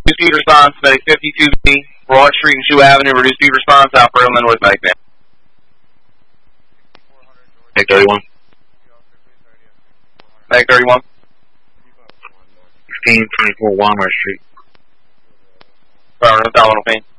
Reduced speed response, medic 52B, Broad Street and Shoe Avenue, reduced speed response, Alpha Berlin with medic man. Medic 31. Medic 31. 1624 Walmart Street. Abdominal pain.